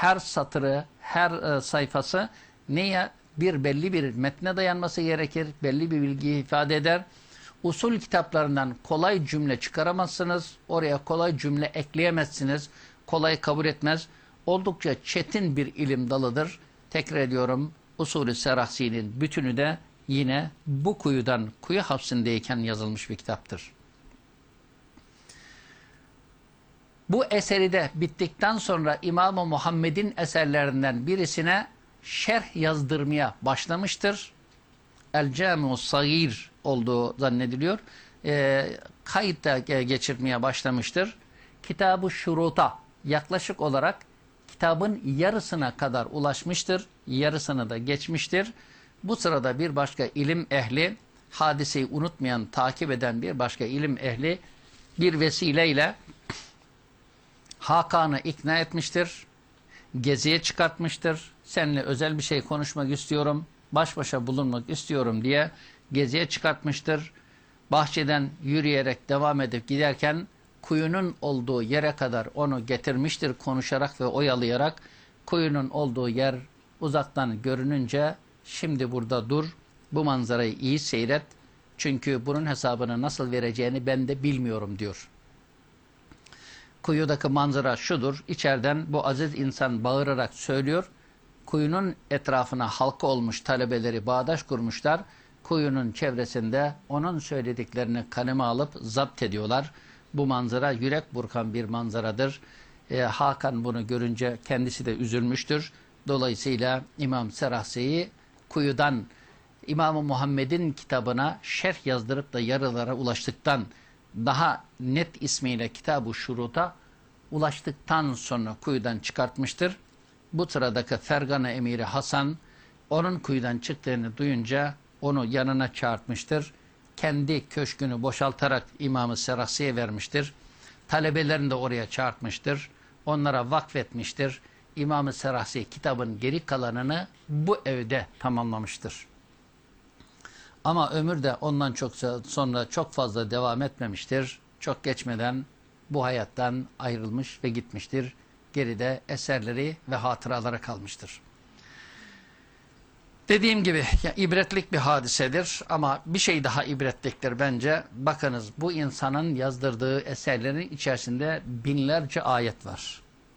her satırı, her sayfası neye? Belli bir metne dayanması gerekir. Belli bir bilgiyi ifade eder. Usul kitaplarından kolay cümle çıkaramazsınız. Oraya kolay cümle ekleyemezsiniz. Kolay kabul etmez. Oldukça çetin bir ilim dalıdır. Tekrar ediyorum, Usulü Serahsi'nin bütünü de yine bu kuyudan, kuyu hapsindeyken yazılmış bir kitaptır. Bu eseri de bittikten sonra İmam-ı Muhammed'in eserlerinden birisine şerh yazdırmaya başlamıştır. El-Cami-u Sagir olduğu zannediliyor. Kayıt da geçirmeye başlamıştır. Kitab-ı Şuruta yaklaşık olarak kitabın yarısına kadar ulaşmıştır. Yarısını da geçmiştir. Bu sırada bir başka ilim ehli, hadiseyi unutmayan, takip eden bir başka ilim ehli bir vesileyle Hakan'ı ikna etmiştir. Geziye çıkartmıştır. Seninle özel bir şey konuşmak istiyorum, baş başa bulunmak istiyorum diye geziye çıkartmıştır. Bahçeden yürüyerek devam edip giderken kuyunun olduğu yere kadar onu getirmiştir, konuşarak ve oyalayarak. Kuyunun olduğu yer uzaktan görününce şimdi burada dur, bu manzarayı iyi seyret, çünkü bunun hesabını nasıl vereceğini ben de bilmiyorum diyor. Kuyudaki manzara şudur: İçeriden bu aziz insan bağırarak söylüyor. Kuyunun etrafına halka olmuş talebeleri bağdaş kurmuşlar. Kuyunun çevresinde onun söylediklerini kaleme alıp zapt ediyorlar. Bu manzara yürek burkan bir manzaradır. Hakan bunu görünce kendisi de üzülmüştür. Dolayısıyla İmam Serahsi'yi kuyudan İmam-ı Muhammed'in kitabına şerh yazdırıp da yarılara ulaştıktan, daha net ismiyle Kitab-ı Şurut'a ulaştıktan sonra kuyudan çıkartmıştır. Bu sıradaki Fergana Emiri Hasan onun kuyudan çıktığını duyunca onu yanına çağırtmıştır. Kendi köşkünü boşaltarak İmam-ı Serahsi'ye vermiştir. Talebelerini de oraya çağırtmıştır. Onlara vakfetmiştir. İmam-ı Serahsi kitabın geri kalanını bu evde tamamlamıştır. Ama ömür de ondan çok sonra çok fazla devam etmemiştir. Çok geçmeden bu hayattan ayrılmış ve gitmiştir. Geride eserleri ve hatıralara kalmıştır. Dediğim gibi ibretlik bir hadisedir ama bir şey daha ibretliktir bence. Bakınız, bu insanın yazdırdığı eserlerin içerisinde binlerce ayet var.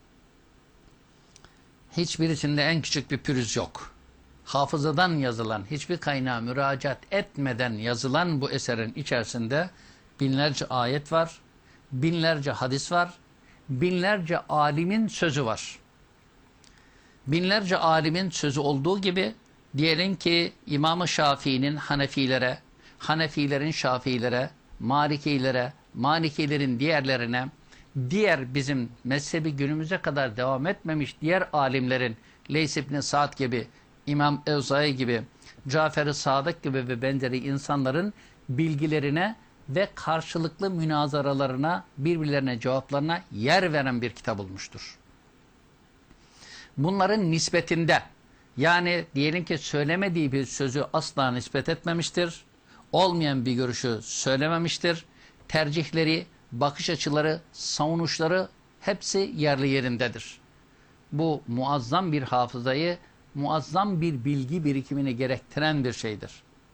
Hiçbirisinde en küçük bir pürüz yok. Hafızadan yazılan, hiçbir kaynağa müracaat etmeden yazılan bu eserin içerisinde binlerce ayet var, binlerce hadis var, binlerce alimin sözü var. Binlerce alimin sözü olduğu gibi, diyelim ki İmam-ı Şafii'nin Hanefilere, Hanefilerin Şafiilere, Malikilere, Malikilerin diğerlerine, diğer bizim mezhebi günümüze kadar devam etmemiş diğer alimlerin, Leys ibn Sa'd gibi, İmam Evzai gibi, Cafer-i Sadık gibi ve benzeri insanların bilgilerine ve karşılıklı münazaralarına, birbirlerine cevaplarına yer veren bir kitap olmuştur. Bunların nispetinde, yani diyelim ki söylemediği bir sözü asla nispet etmemiştir. Olmayan bir görüşü söylememiştir. Tercihleri, bakış açıları, savunuşları hepsi yerli yerindedir. Bu muazzam bir hafızayı, muazzam bir bilgi birikimini gerektiren bir şeydir.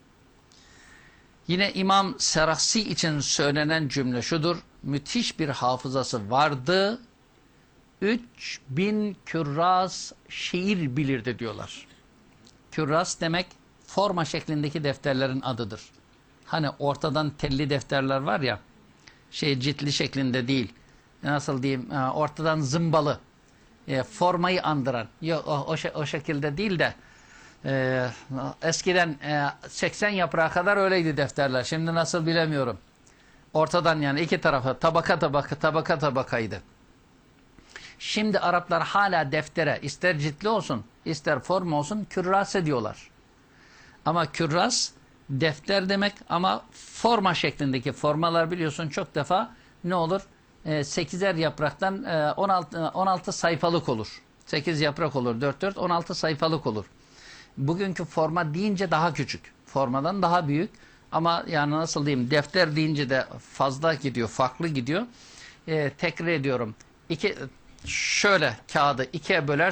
Yine İmam Serahsi için söylenen cümle şudur: müthiş bir hafızası vardı, 3000 kürras şiir bilirdi diyorlar. Kürras demek forma şeklindeki defterlerin adıdır. Hani ortadan telli defterler var ya, ciltli şeklinde değil, nasıl diyeyim, ortadan zımbalı, formayı andıran, yok o şekilde değil de eskiden 80 yaprağa kadar öyleydi defterler. Şimdi nasıl bilemiyorum. Ortadan, yani iki tarafı tabaka tabakaydı. Şimdi Araplar hala deftere, ister ciltli olsun ister forma olsun, kürras ediyorlar. Ama kürras defter demek, ama forma şeklindeki formalar biliyorsun çok defa ne olur? 8'er yapraktan 16 sayfalık olur. 8 yaprak olur, 4 16 sayfalık olur. Bugünkü forma deyince daha küçük, formadan daha büyük, ama yani nasıl diyeyim, defter deyince de fazla gidiyor, farklı gidiyor. Tekrar ediyorum, şöyle kağıdı ikiye böler.